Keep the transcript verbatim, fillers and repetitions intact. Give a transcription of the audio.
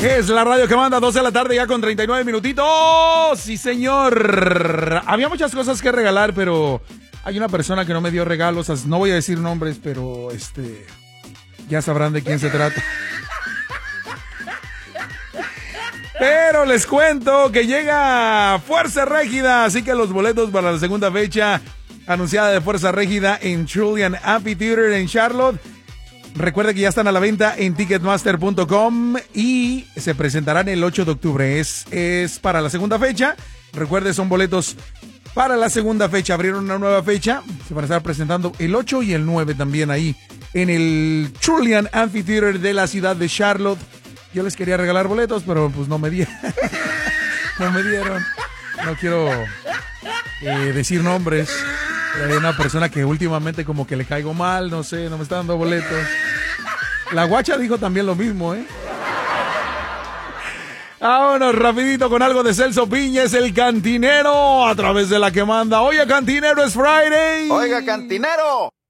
Es la radio que manda, doce de la tarde ya con treinta y nueve minutitos. Sí, señor. Había muchas cosas que regalar, pero hay una persona que no me dio regalos. No voy a decir nombres, pero este ya sabrán de quién se trata. Pero les cuento que llega Fuerza Régida, así que los boletos para la segunda fecha anunciada de Fuerza Régida en Trillium Amphitheater en Charlotte. Recuerda que ya están a la venta en ticketmaster punto com y se presentarán el ocho de octubre. Es, es para la segunda fecha. Recuerde, son boletos para la segunda fecha. Abrieron una nueva fecha. Se van a estar presentando el ocho y el nueve también ahí en el Trillium Amphitheater de la ciudad de Charlotte. Yo les quería regalar boletos, pero pues no me dieron. no me dieron. No quiero eh, decir nombres. Hay una persona que últimamente como que le caigo mal, no sé, no me está dando boletos. La guacha dijo también lo mismo, ¿eh? Vámonos rapidito con algo de Celso Piña, es el cantinero a través de la que manda. Oye, cantinero, es Friday. Oiga, cantinero,